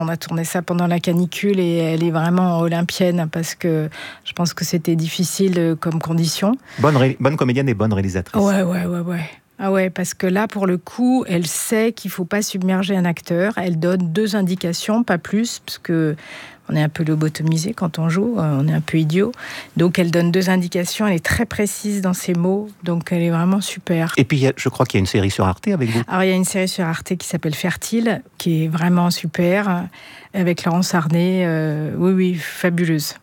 On a tourné ça pendant la canicule et elle est vraiment olympienne parce que je pense que c'était difficile comme condition. Bonne comédienne et bonne réalisatrice. Ouais. Ah ouais, parce que là, pour le coup, elle sait qu'il ne faut pas submerger un acteur. Elle donne 2 indications, pas plus, parce que on est un peu lobotomisé quand on joue, on est un peu idiot. Donc elle donne 2 indications, elle est très précise dans ses mots, donc elle est vraiment super. Et puis je crois qu'il y a une série sur Arte avec vous. Alors il y a une série sur Arte qui s'appelle Fertile, qui est vraiment super, avec Laurence Arnay, oui, fabuleuse.